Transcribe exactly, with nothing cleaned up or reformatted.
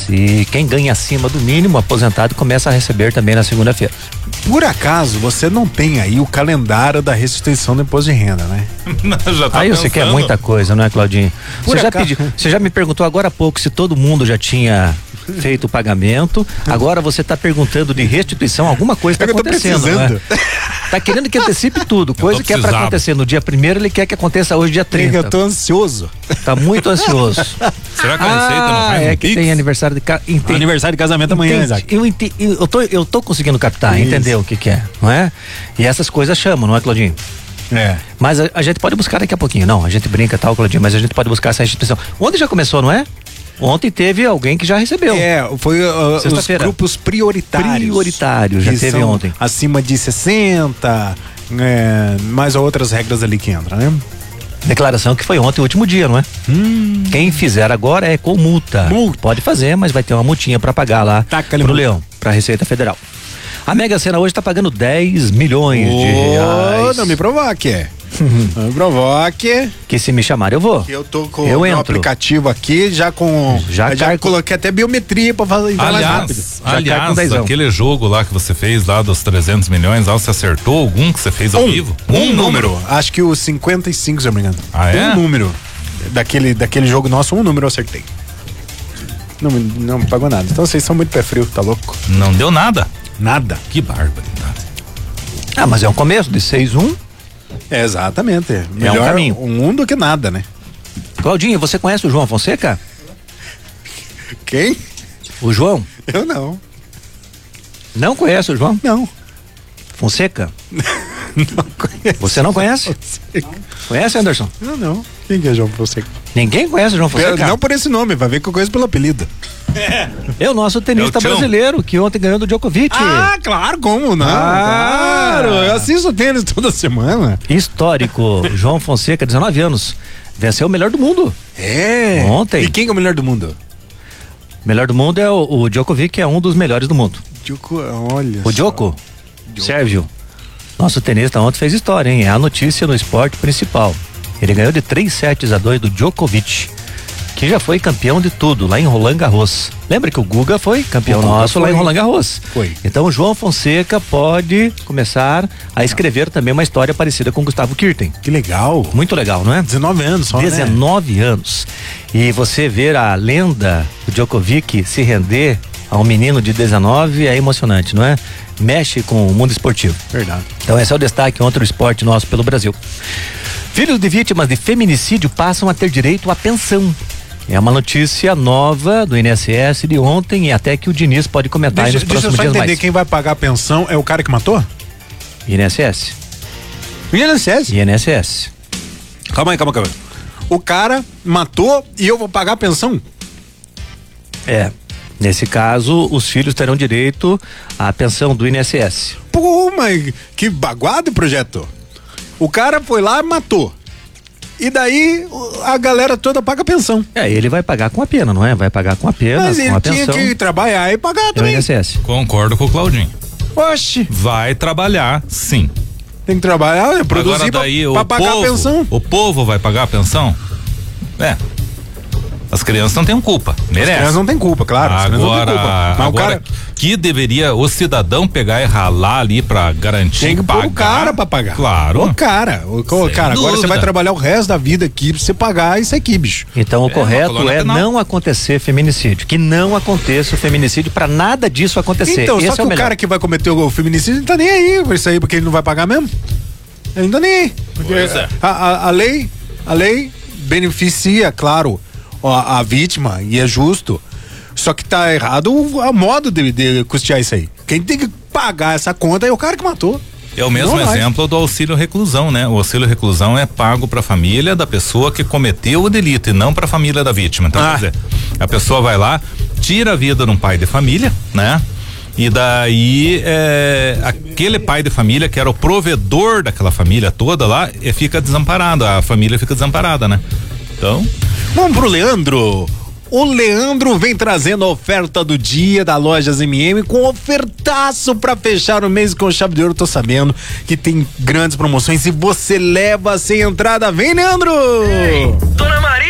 E quem ganha acima do mínimo, aposentado, começa a receber também na segunda-feira. Por acaso, você não tem aí o calendário da restituição do imposto de renda, né? já tá aí pensando. Você quer muita coisa, não é, Claudinho? Você já, pediu, você já me perguntou agora há pouco se todo mundo já tinha feito o pagamento. Agora você está perguntando de restituição, alguma coisa está acontecendo, não é? Tá querendo que antecipe tudo, coisa que é para acontecer no dia primeiro, ele quer que aconteça hoje dia trinta. Eu tô ansioso. Tá muito ansioso. Será que a Receita ah, não faz é um que pix? tem aniversário de ca... Entendi. Aniversário de casamento amanhã, Isaac. Eu, ente... eu, tô, eu tô conseguindo captar, Isso. entender o que que é, não é? E essas coisas chamam, não é, Claudinho? É. Mas a, a gente pode buscar daqui a pouquinho. Não, a gente brinca tal, Claudinho, mas a gente pode buscar essa restituição. Ontem já começou, não é? Ontem teve alguém que já recebeu. É, foi uh, os grupos prioritários. Prioritários, já teve ontem. Acima de sessenta, é, mais outras regras ali que entram, né? Declaração que foi ontem o último dia, não é? Hum. Quem fizer agora é com multa. multa. Pode fazer, mas vai ter uma multinha pra pagar lá Taca pro Leão, pra Receita Federal. A Mega Sena hoje tá pagando dez milhões oh, de reais. Não me provoque. Não me provoque. Que se me chamar eu vou. Que eu tô com eu o entro. aplicativo aqui, já com. Já, já carco... coloquei até biometria pra fazer mais rápido. Aliás, aquele jogo lá que você fez lá dos trezentos milhões, lá você acertou algum que você fez ao um, vivo? Um, um número. número. Acho que o cinquenta e cinco, se eu não me engano. Ah, é? Um número. Daquele, daquele jogo nosso, um número eu acertei. Não, não me pagou nada. Então vocês são muito pé frio, tá louco? Não deu nada? Nada. Que bárbaro. Ah, mas é um começo de seis a um. É, exatamente. Melhor é um caminho. Um do que nada, né? Claudinho, você conhece o João Fonseca? Quem? O João? Eu não. Não conhece o João? Não. Fonseca? Não conheço. Você não conhece? Fonseca. Conhece, Anderson? Não, não. Quem que é João Fonseca? Ninguém conhece o João Fonseca? Não por esse nome, vai ver que eu conheço pelo apelido. É, é o nosso tenista é o brasileiro que ontem ganhou do Djokovic. Ah, claro, como não? Ah, claro, eu assisto tênis toda semana. Histórico, João Fonseca, dezenove anos, venceu o melhor do mundo. É. Ontem. E quem é o melhor do mundo? Melhor do mundo é o, o Djokovic, que é um dos melhores do mundo. Djoko, olha. O Djoko, Sérgio, nosso tenista ontem fez história, hein? É a notícia no esporte principal. Ele ganhou de três sets a dois do Djokovic, que já foi campeão de tudo lá em Roland Garros. Lembra que o Guga foi campeão Guga nosso foi. lá em Roland Garros? Foi. Então o João Fonseca pode começar a escrever também uma história parecida com o Gustavo Kirten. Que legal. Muito legal, não é? dezenove anos só, dezenove né? anos. E você ver a lenda do Djokovic se render a um menino de dezenove é emocionante, não é? Mexe com o mundo esportivo. Verdade. Então esse é o destaque ontem do esporte nosso pelo Brasil. Filhos de vítimas de feminicídio passam a ter direito à pensão. É uma notícia nova do I N S S de ontem e até que o Diniz pode comentar deixa, aí nos próximos dias mais. Deixa eu só entender, mais. quem vai pagar a pensão é o cara que matou? I N S S. I N S S? I N S S. Calma aí, calma, calma. O cara matou e eu vou pagar a pensão? É. Nesse caso, os filhos terão direito à pensão do I N S S. Pô, mas que baguado projeto. O cara foi lá e matou. E daí a galera toda paga a pensão. É, ele vai pagar com a pena, não é? Vai pagar com a pena, mas com ele a tinha pensão. que trabalhar e pagar também. I N S S. Concordo com o Claudinho. Oxe. Vai trabalhar, sim. Tem que trabalhar, produzir Agora daí, pra, o pra pagar povo, a pensão. O povo vai pagar a pensão? É. As crianças não têm culpa, merece. As crianças não têm culpa, claro. Agora, não têm culpa. Mas agora o cara que deveria o cidadão pegar e ralar ali pra garantir tem que pagar. pôr o cara pra pagar. Claro. O cara. O, o cara, dúvida. Agora você vai trabalhar o resto da vida aqui pra você pagar isso aqui, bicho. Então o É, correto é penal. não acontecer feminicídio, que não aconteça o feminicídio pra nada disso acontecer. Então, Esse só que é o, o melhor. cara que vai cometer o feminicídio não tá nem aí por isso aí, porque ele não vai pagar mesmo. Ele não tá nem aí. Porque Pois é. a, a, a lei, a lei beneficia, claro, a, a vítima, e é justo. Só que tá errado o a modo de, de custear isso aí. Quem tem que pagar essa conta é o cara que matou. É o mesmo Não exemplo vai. do auxílio reclusão, né? O auxílio reclusão é pago para a família da pessoa que cometeu o delito e não para a família da vítima. Então, Ah. quer dizer, a pessoa vai lá, tira a vida de um pai de família, né? E daí é, aquele pai de família que era o provedor daquela família toda lá, e fica desamparado, a família fica desamparada, né? Então, Vamos pro Leandro. O Leandro vem trazendo a oferta do dia da Lojas M M com ofertaço pra fechar o mês com chave de ouro. Tô sabendo que tem grandes promoções e você leva sem entrada. Vem, Leandro! Ei, tô na